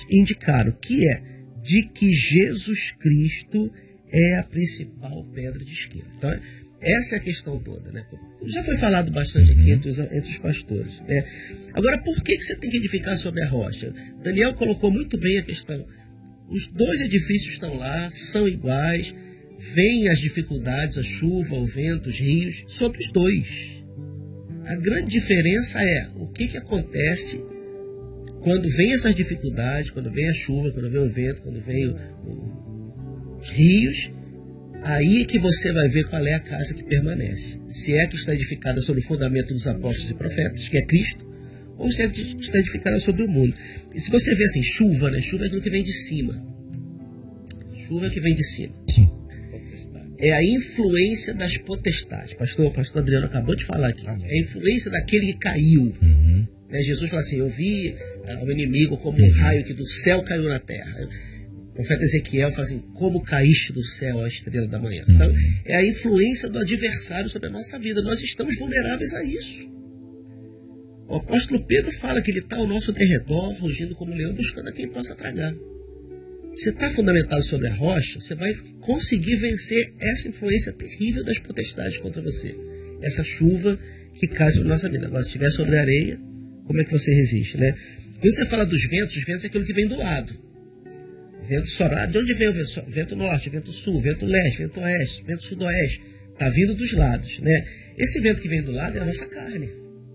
indicaram, que é de que Jesus Cristo é a principal pedra de esquerda. Então, essa é a questão toda, né? Já foi falado bastante aqui entre os pastores, né? Agora, por que você tem que edificar sobre a rocha? Daniel colocou muito bem a questão. Os dois edifícios estão lá, são iguais, vêm as dificuldades, a chuva, o vento, os rios, sobre os dois. A grande diferença é o que acontece quando vem essas dificuldades, quando vem a chuva, quando vem o vento, quando vem os rios. Aí é que você vai ver qual é a casa que permanece. Se é que está edificada sobre o fundamento dos apóstolos e profetas, que é Cristo, ou se é que está edificada sobre o mundo. E se você vê assim, chuva, né? Chuva é aquilo que vem de cima. Chuva é que vem de cima. Sim. É a influência das potestades. Pastor Adriano acabou de falar aqui. É a influência daquele que caiu. Né? Jesus fala assim, eu vi o inimigo como um raio que do céu caiu na terra. O profeta Ezequiel fala assim, como caíste do céu a estrela da manhã. Então, é a influência do adversário sobre a nossa vida. Nós estamos vulneráveis a isso. O apóstolo Pedro fala que ele está ao nosso derredor, rugindo como um leão, buscando a quem possa tragar. Você está fundamentado sobre a rocha, você vai conseguir vencer essa influência terrível das potestades contra você. Essa chuva que cai sobre a nossa vida. Agora, se estiver sobre a areia, como é que você resiste, né? Quando você fala dos ventos é aquilo que vem do lado. Vento solar, de onde vem o vento? Vento norte, vento sul, vento leste, vento oeste, vento sudoeste. Está vindo dos lados, né? Esse vento que vem do lado é a nossa carne.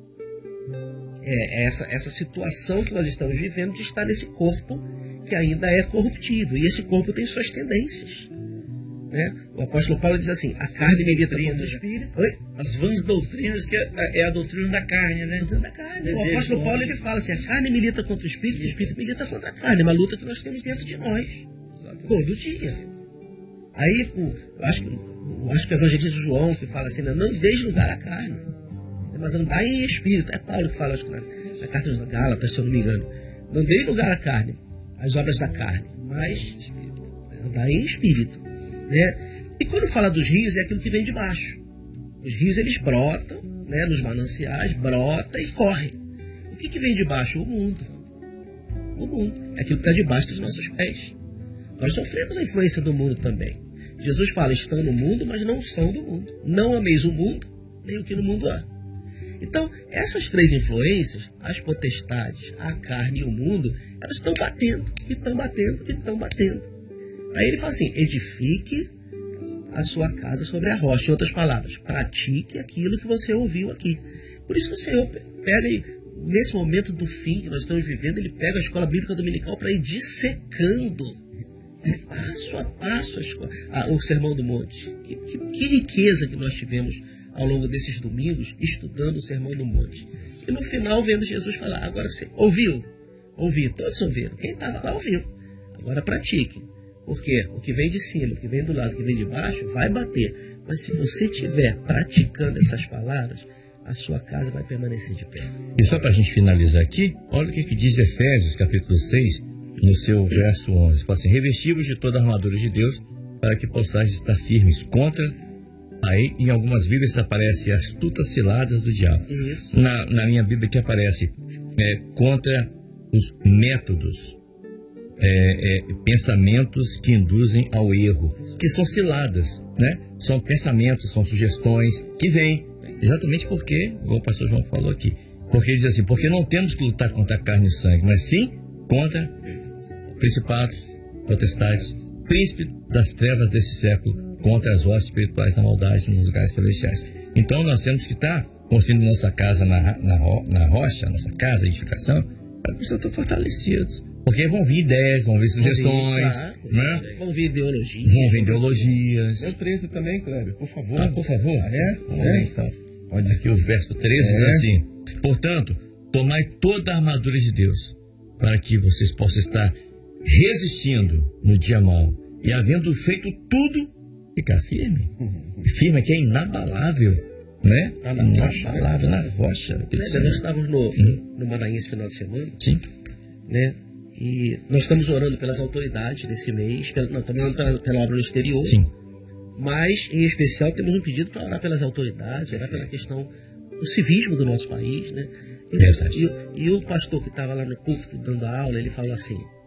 É essa situação que nós estamos vivendo de estar nesse corpo que ainda é corruptível. E esse corpo tem suas tendências. Né? O apóstolo Paulo diz assim, a carne milita contra o espírito. Oi? As vãs doutrinas, que é a doutrina da carne, né? Da carne. O apóstolo Paulo ele fala assim, a carne milita contra o espírito milita contra a carne. É uma luta que nós temos dentro de nós. Exatamente. Todo dia. Aí, eu acho que o evangelista João que fala assim, não deixe lugar à carne, mas andar em espírito. É Paulo que fala, acho que na carta dos Gálatas, se eu não me engano. Não dê lugar à carne, às obras da carne, mas espírito. Andar em espírito. Né? E quando fala dos rios, é aquilo que vem de baixo. Os rios, eles brotam, né, nos mananciais, brota e corre. O que vem de baixo? O mundo. O mundo. É aquilo que está debaixo dos nossos pés. Nós sofremos a influência do mundo também. Jesus fala, estão no mundo, mas não são do mundo. Não ameis o mundo, nem o que no mundo há. Então, essas três influências, as potestades, a carne e o mundo, elas estão batendo, e estão batendo, e estão batendo. Aí ele fala assim, edifique a sua casa sobre a rocha. Em outras palavras, pratique aquilo que você ouviu aqui. Por isso que o Senhor pega, nesse momento do fim que nós estamos vivendo, ele pega a escola bíblica dominical para ir dissecando passo a passo o Sermão do Monte. Que riqueza que nós tivemos ao longo desses domingos, estudando o Sermão do Monte. E no final, vendo Jesus falar, agora você ouviu? Ouviu, todos ouviram. Quem estava lá ouviu. Agora pratique. Porque o que vem de cima, o que vem do lado, o que vem de baixo, vai bater. Mas se você estiver praticando essas palavras, a sua casa vai permanecer de pé. E só para a gente finalizar aqui, olha o que diz Efésios, capítulo 6, no seu verso 11. Fala assim, revesti-vos de toda a armadura de Deus, para que possais estar firmes contra... Aí, em algumas Bíblias, aparece astutas ciladas do diabo. Isso. Na minha Bíblia que aparece contra os métodos, pensamentos que induzem ao erro, que são ciladas, né? São pensamentos, são sugestões que vêm, exatamente porque, como o pastor João falou aqui, porque ele diz assim, porque não temos que lutar contra a carne e sangue, mas sim contra principados, potestades, príncipes das trevas desse século, contra as hostes espirituais da maldade nos lugares celestiais. Então nós temos que estar construindo nossa casa na rocha, nossa casa, edificação, para que estejam fortalecidos. Porque vão vir ideias, vão vir sugestões, né? Vão vir ideologias. Vão vir ideologias. O 13 também, Kleber, por favor. Por favor. Vamos ver, então. Olha aqui o verso 13 diz assim, portanto, tomai toda a armadura de Deus, para que vocês possam estar resistindo no dia mau, e havendo feito tudo, ficar firme. Firme que é inabalável, né? Inabalável, na rocha. Nós estávamos no Maranhão esse final de semana. Sim. Né? E nós estamos orando pelas autoridades desse mês, também orando pela obra no exterior. Sim. Mas, em especial, temos um pedido para orar pelas autoridades, orar pela questão do civismo do nosso país, né? E o pastor que estava lá no púlpito dando a aula, ele falou assim,